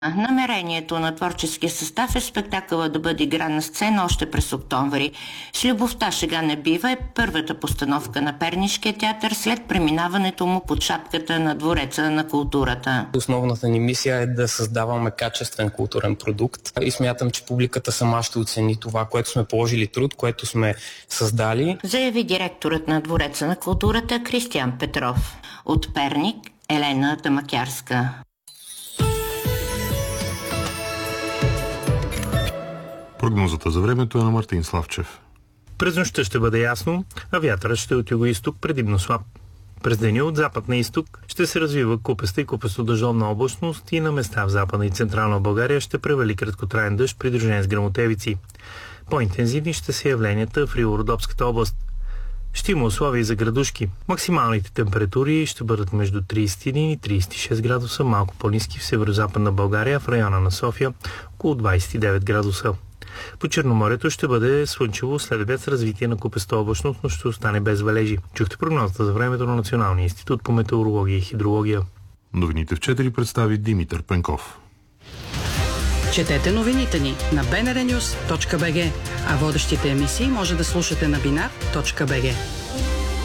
Намерението на творческия състав е спектакъла да бъде игран на сцена още през октомври. С любовта шега не бива е първата постановка на Пернишкия театър след преминаването му под шапката на Двореца на културата. Основната ни мисия е да създаваме качествен културен продукт и смятам, че публиката сама ще оцени това, което сме положили труд, което сме създали. Заяви директорът на Двореца на културата Кристиян Петров. От Перник Елена Тамакярска. Прогнозата за времето е на Мартин Славчев. През нощта ще бъде ясно, а вятърът ще е от юго-изток, предимно слаб. През деня от запад на изток ще се развива купеста и купесто-дъждовна облачност и на места в Западна и Централна България ще превали краткотраен дъжд, придружен с гръмотевици. По-интензивни ще са явленията в Ривородопската област. Ще има условия за градушки. Максималните температури ще бъдат между 31 и 36 градуса, малко по-ниски в северо-западна България, в района на София около 29 градуса. По Черноморието ще бъде слънчево след обяд с развитие на купеста облачност, но ще остане без валежи. Чухте прогнозата за времето на Националния институт по метеорология и хидрология. Новините в 4 представи Димитър Пенков. Четете новините ни на bnrnews.bg, а водещите емисии може да слушате на binar.bg.